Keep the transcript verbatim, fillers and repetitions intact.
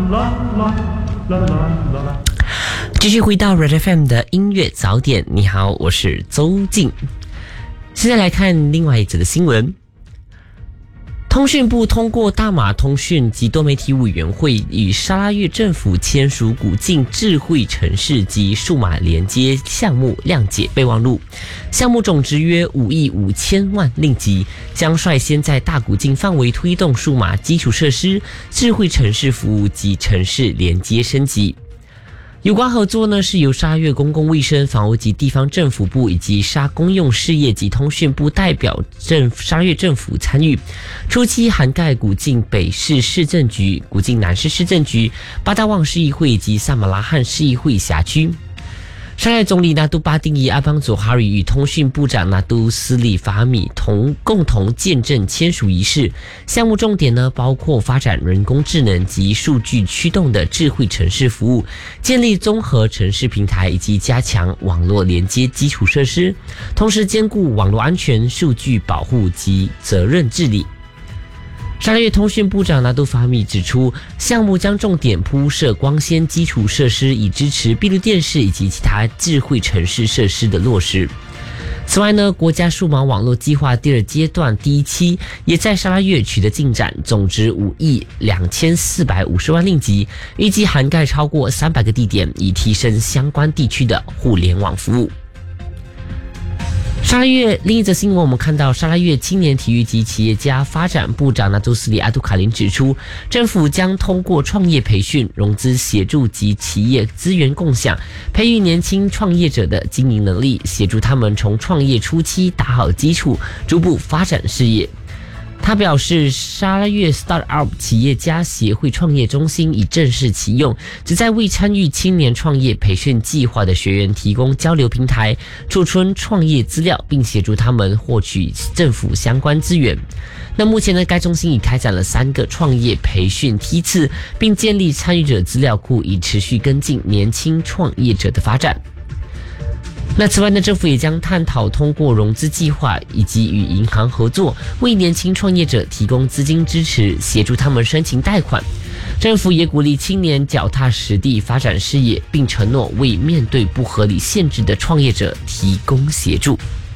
继续回到 Red F M 的音乐早点，你好，我是周静。现在来看另外一则的新闻。通讯部通过大马通讯及多媒体委员会与沙拉越政府签署古晋智慧城市及数码连接项目谅解备忘录，项目总值约五亿五千万令吉，将率先在大古晋范围推动数码基础设施、智慧城市服务及城市连接升级。有关合作呢，是由沙拉越公共卫生、房屋及地方政府部以及沙公用事业及通讯部代表政沙拉越政府参与。初期涵盖古晋北市市政局、古晋南市市政局、巴达旺市议会以及萨马拉罕市议会辖区。沙拉越总理纳杜巴丁伊阿邦佐哈里与通讯部长纳杜斯里法米同共同见证签署仪式。项目重点呢，包括发展人工智能及数据驱动的智慧城市服务，建立综合城市平台以及加强网络连接基础设施，同时兼顾网络安全、数据保护及责任治理。沙拉越通讯部长纳杜法米指出，项目将重点铺设光纤基础设施，以支持闭路电视以及其他智慧城市设施的落实。此外呢，国家数码网络计划第二阶段第一期也在沙拉越取得进展，总值五亿两千四百五十万令吉，预计涵盖超过三百个地点，以提升相关地区的互联网服务。沙拉越另一则新闻，我们看到沙拉越青年体育及企业家发展部长纳杜斯里阿杜卡林指出，政府将通过创业培训、融资协助及企业资源共享，培育年轻创业者的经营能力，协助他们从创业初期打好基础，逐步发展事业。他表示，沙拉越 Startup 企业家协会创业中心已正式启用，旨在为参与青年创业培训计划的学员提供交流平台，储存创业资料，并协助他们获取政府相关资源。那目前呢，该中心已开展了三个创业培训梯次，并建立参与者资料库，以持续跟进年轻创业者的发展。那此外呢，政府也将探讨通过融资计划以及与银行合作，为年轻创业者提供资金支持，协助他们申请贷款。政府也鼓励青年脚踏实地发展事业，并承诺为面对不合理限制的创业者提供协助。